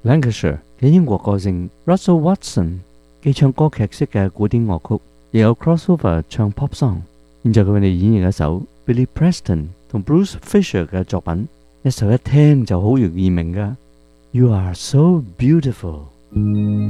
Lancashire 嘅英國歌星 Russell Watson 既唱歌劇式嘅古典樂曲，亦有 crossover 唱 pop song。現在佢哋演繹一首 Billy Preston 同 Bruce Fisher 嘅作品，一首一聽就好容易明㗎。You are so beautiful。